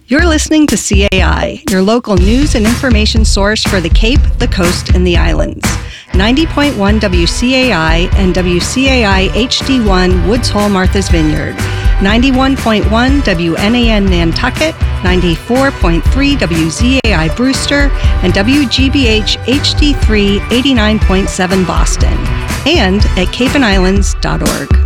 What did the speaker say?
You're listening to CAI, your local news and information source for the Cape, the Coast, and the Islands. 90.1 WCAI and WCAI HD1 Woods Hole, Martha's Vineyard. 91.1 WNAN Nantucket, 94.3 WZAI Brewster, and WGBH HD3 89.7 Boston. And at capeandislands.org.